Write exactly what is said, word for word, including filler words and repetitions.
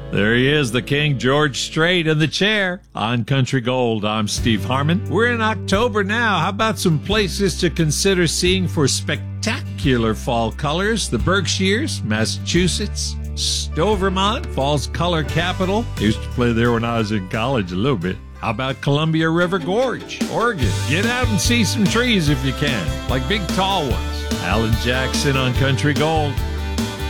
There he is, the King, George Strait in the chair. On Country Gold, I'm Steve Harmon. We're in October now. How about some places to consider seeing for spectacular fall colors? The Berkshires, Massachusetts, Stowe, Vermont, fall's color capital. I used to play there when I was in college a little bit. How about Columbia River Gorge, Oregon? Get out and see some trees if you can, like big tall ones. Alan Jackson on Country Gold.